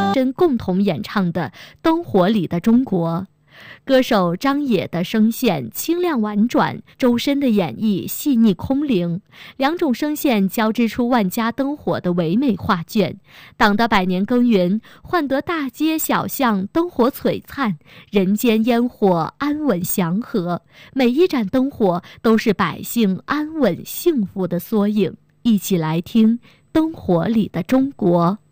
真共同演唱的《灯火里的中国》。歌手张也的声线清亮婉转，周深的演绎细腻空灵，两种声线交织出万家灯火的唯美画卷。党的百年耕耘，换得大街小巷灯火璀璨，人间烟火安稳祥和。每一盏灯火都是百姓安稳幸福的缩影。一起来听《灯火里的中国》。